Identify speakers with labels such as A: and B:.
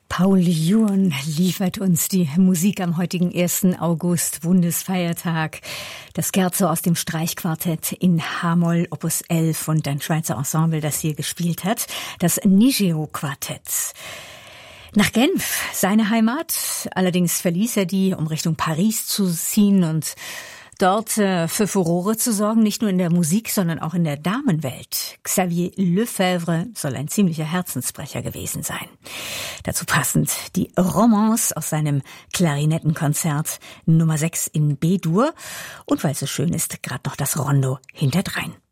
A: Paul Juon liefert uns die Musik am heutigen 1. August, Bundesfeiertag. Das Scherzo aus dem Streichquartett in H-Moll, Opus 11 und ein Schweizer Ensemble, das hier gespielt hat, das Nigeo-Quartett. Nach Genf, seine Heimat. Allerdings verließ er die, um Richtung Paris zu ziehen und dort für Furore zu sorgen, nicht nur in der Musik, sondern auch in der Damenwelt. Xavier Lefebvre soll ein ziemlicher Herzensbrecher gewesen sein. Dazu passend die Romance aus seinem Klarinettenkonzert Nummer 6 in B-Dur und weil es so schön ist, gerade noch das Rondo hinterdrein.